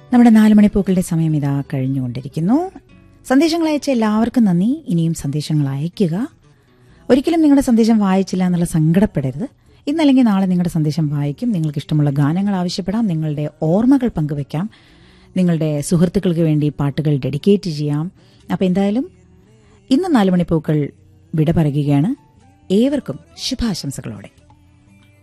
നമ്മുടെ 4 മണിപ്പൂക്കളുടെ സമയം ഇതാ കഴിഞ്ഞുകൊണ്ടിരിക്കുന്നു. സന്ദേശങ്ങൾ അയച്ച എല്ലാവർക്കും നന്ദി. ഇനിയും സന്ദേശങ്ങൾ അയയ്ക്കുക. ഒരിക്കലും നിങ്ങളുടെ സന്ദേശം വായിച്ചില്ല എന്നുള്ള സങ്കടപ്പെടരുത്. ഇന്നല്ലെങ്കിൽ നാളെ നിങ്ങളുടെ സന്ദേശം വായിക്കും. നിങ്ങൾക്ക് ഇഷ്ടമുള്ള ഗാനങ്ങൾ ആവശ്യപ്പെടാം, നിങ്ങളുടെ ഓർമ്മകൾ പങ്കുവെക്കാം, നിങ്ങളുടെ സുഹൃത്തുക്കൾക്ക് വേണ്ടി പാട്ടുകൾ ഡെഡിക്കേറ്റ് ചെയ്യാം. അപ്പോൾ എന്തായാലും ഇന്ന് 4 മണിപ്പൂക്കൾ വിട പറയുകയാണ്. ഏവർക്കും ശുഭാശംസകളോടെ.